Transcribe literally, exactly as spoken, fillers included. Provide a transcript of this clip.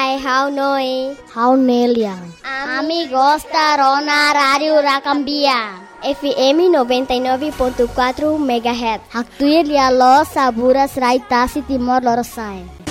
Hai, how noi? How Neliang. Amigos da Rona Rádio Rakambia. F M noventa e nove ponto quatro megahertz. Haktuir Lialo Saburas Raitasi Timor Lorosai.